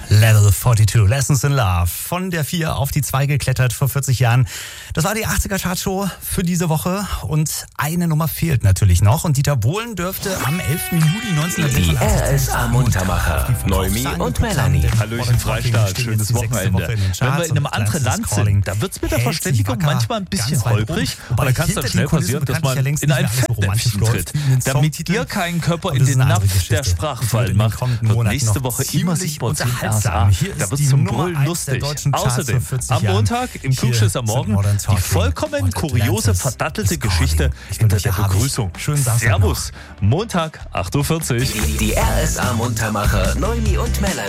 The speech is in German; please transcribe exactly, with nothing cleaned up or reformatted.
Level zweiundvierzig, Lessons in Love. Von der vier auf die zwei geklettert vor vierzig Jahren. Das war die achtziger-Chartshow für diese Woche. Und eine Nummer fehlt natürlich noch. Und Dieter Bohlen dürfte am elften Juli neunzehnhundertsechsundachtzig... Die R S A-Muntermacher, Noemi und Melanie. Hallöchen Freistaat, schönes Wochenende. Wenn wir in einem anderen Land sind, da wird es mit der Verständigung manchmal ein bisschen holprig. Und da kann es dann schnell passieren, dass man in ein Fettnäpfchen tritt. Damit ihr keinen Körper in den Napf der Sprache fallen macht, wird nächste Woche immer sich Portion R S A. Da wird es zum Brüllen lustig. Außerdem am Montag im Klugschisser Morgen die vollkommen kuriose, verdattelte Geschichte hinter der Begrüßung. Servus, Montag, acht Uhr vierzig. Die R S A-Muntermacher, Noemi und Melanie.